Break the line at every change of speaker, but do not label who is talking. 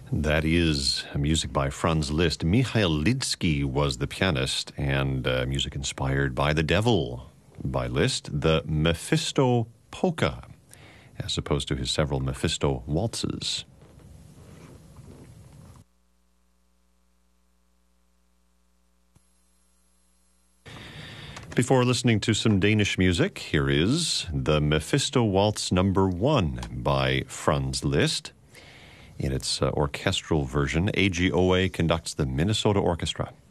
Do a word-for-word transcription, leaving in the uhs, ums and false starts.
That is music by Franz Liszt. Mikhail Lidsky was the pianist, and uh, music inspired by The Devil by Liszt, the Mephisto Polka, as opposed to his several Mephisto waltzes. Before listening to some Danish music, here is the Mephisto Waltz Number One by Franz Liszt. In its uh, orchestral version, A G O A conducts the Minnesota Orchestra.